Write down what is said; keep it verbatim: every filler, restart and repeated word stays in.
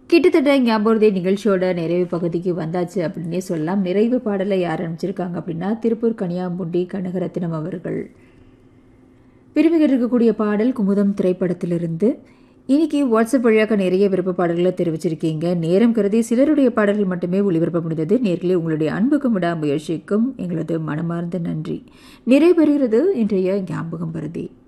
கிட்டத்தட்ட ஞாபகத்தை நிகழ்ச்சியோட நிறைவு பகுதிக்கு வந்தாச்சு அப்படின்னே சொல்லலாம். நிறைவு பாடலை யார் அனுப்பிச்சிருக்காங்க அப்படின்னா திருப்பூர் கனியாம்புண்டி கனகரத்தினம் அவர்கள். விரும்பி இருக்கக்கூடிய பாடல் குமுதம் திரைப்படத்திலிருந்து. இன்னைக்கு வாட்ஸ்அப் வழியாக நிறைய விருப்ப பாடல்களை தெரிவிச்சிருக்கீங்க. நேரம் கருதி சிலருடைய பாடல்கள் மட்டுமே ஒளிபரப்ப முடிந்தது. நேர்களே, உங்களுடைய அன்புக்கும் விடாமுயற்சிக்கும் எங்களது மனமார்ந்த நன்றி. நிறைவு பெறுகிறது இன்றைய ஞாபகம் வருதி.